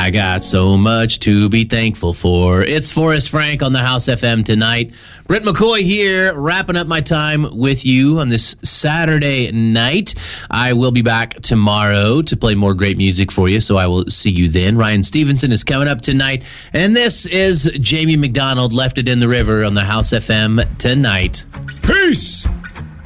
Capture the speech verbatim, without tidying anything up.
I got so much to be thankful for. It's Forrest Frank on the House F M tonight. Britt McCoy here, wrapping up my time with you on this Saturday night. I will be back tomorrow to play more great music for you, so I will see you then. Ryan Stevenson is coming up tonight, and this is Jamie McDonald, Left It in the River on the House F M tonight. Peace!